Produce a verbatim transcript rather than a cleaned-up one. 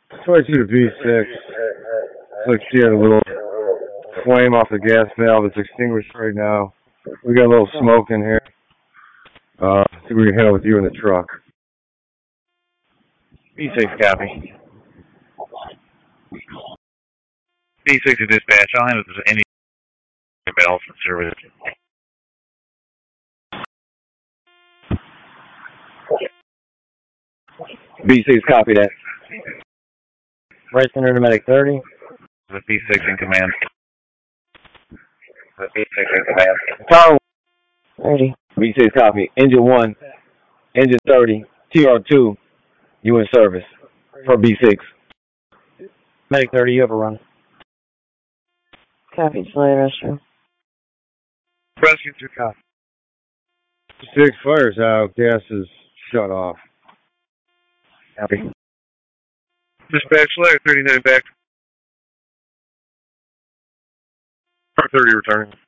twenty-two to B six. Looks like she had a little flame off the gas valve. It's extinguished right now. We got a little smoke in here. Uh, see what we can handle with you in the truck. B six copy. B six to dispatch. I'll handle any else in service. B six, copy that. Right center to medic thirty. The B six in command. The B six in command. Tower thirty. B six, copy. Engine one, engine thirty, T R two, you in service for B six. Medic thirty, you have a run. Copy, Slay restroom. Rescue through copy. Six fires out. Gas is shut off. Copy. Dispatch Slayer thirty-nine back. R thirty returning.